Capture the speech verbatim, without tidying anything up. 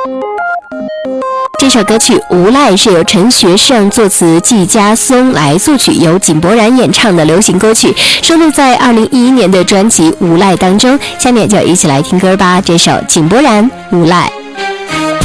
这首歌曲《无赖》是由陈学圣作词，季家松来作曲，由井柏然演唱的流行歌曲，收录在二零一一年的专辑《无赖》当中。下面就一起来听歌吧，这首井柏然《无赖》。